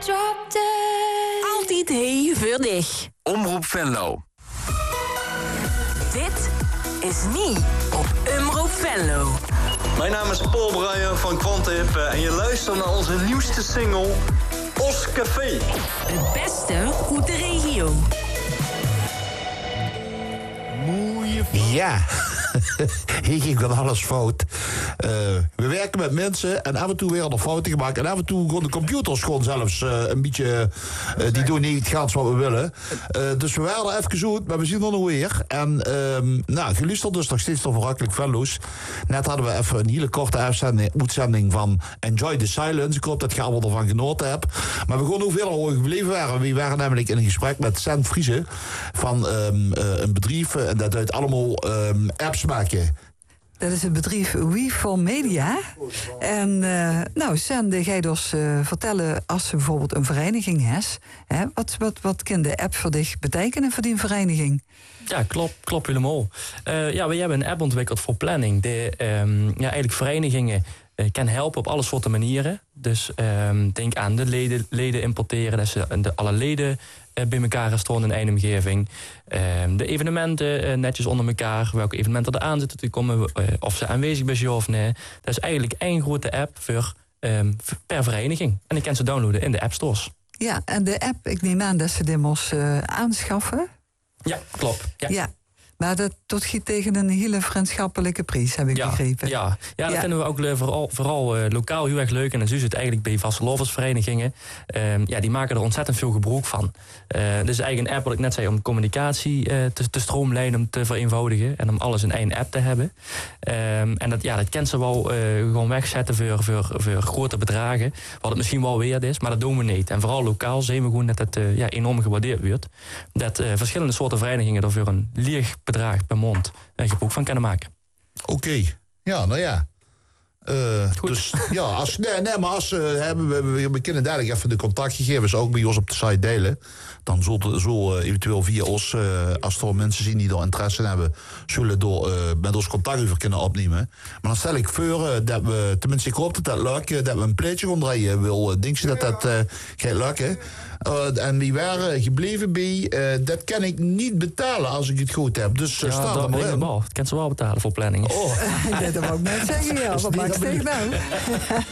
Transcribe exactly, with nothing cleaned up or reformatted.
drop dead. Altijd hey voor dich. Omroep Venlo. Dit is niet op Omroep Venlo. Mijn naam is Paul Bruijen van Quantip en je luistert naar onze nieuwste single, Os Café. Het beste uit de regio. Ja, hier ging dan alles fout. Uh, we werken met mensen en af en toe werden er fouten gemaakt. En af en toe gewoon de computers gewoon zelfs uh, een beetje... Uh, die doen niet gans wat we willen. Uh, dus we waren er even zoet, maar we zien er nog weer. En uh, nou, geluisterd dus nog steeds door Verrukkelijk Venlo's. Net hadden we even een hele korte uitzending, uitzending van Enjoy the Silence. Ik hoop dat je allemaal ervan genoten hebt. Maar we gewoon hoeveel hoog gebleven waren. We waren namelijk in een gesprek met Send Friese van um, uh, een bedrijf. En dat uit allemaal um, apps maken. Dat is het bedrijf We for Media. En uh, nou, Sende, ga je dus uh, vertellen als ze bijvoorbeeld een vereniging heeft. Hè, wat, wat, wat kan de app voor dich betekenen voor die vereniging? Ja, klopt, klopt helemaal. Uh, ja, we hebben een app ontwikkeld voor planning. Die um, ja, eigenlijk verenigingen uh, kan helpen op alle soorten manieren. Dus um, denk aan de leden, leden importeren, dat ze de, alle leden uh, bij elkaar staan in één omgeving. Um, de evenementen uh, netjes onder elkaar, welke evenementen er aan zitten te komen, uh, of ze aanwezig zijn of nee. Dat is eigenlijk één grote app voor, um, per vereniging. En ik kan ze downloaden in de app stores. Ja, en de app, ik neem aan dat ze die moest uh, aanschaffen. Ja, klopt. Ja. ja. Maar dat tot giet tegen een hele vriendschappelijke prijs, heb ik ja, begrepen. Ja, ja dat ja. vinden we ook vooral, vooral uh, lokaal heel erg leuk. En dan is het eigenlijk bij vasteloversverenigingen. Uh, ja, die maken er ontzettend veel gebruik van. Uh, dit is eigenlijk een app, wat ik net zei, om communicatie uh, te, te stroomlijnen, om te vereenvoudigen. En om alles in één app te hebben. Um, en dat, ja, dat kan ze wel uh, gewoon wegzetten voor, voor, voor grote bedragen. Wat het misschien wel weer is, maar dat doen we niet. En vooral lokaal zien we gewoon dat het uh, ja, enorm gewaardeerd wordt. Dat uh, verschillende soorten verenigingen er voor een leeg bedrag per maand een gebruik van kunnen maken. Oké, okay. Ja, nou ja. Uh, dus ja, als, nee, nee, maar als uh, hebben we, we, we kunnen dadelijk even de contactgegevens ook bij ons op de site delen. Dan zullen zo uh, eventueel via ons, uh, als er mensen zien die er interesse in hebben, zullen door uh, met ons contact over kunnen opnemen. Maar dan stel ik voor uh, dat we, tenminste ik hoop dat dat lukt, uh, dat we een pleetje gaan draaien. Wil, uh, denk je dat dat uh, gaat lukken? Uh, en die waren gebleven bij, uh, dat kan ik niet betalen als ik het goed heb. Dus uh, ja, staat er maar in. Dat kan ze wel betalen voor planning. Oh. Dat wou ik net zeggen, ja. Wat maakt het nou?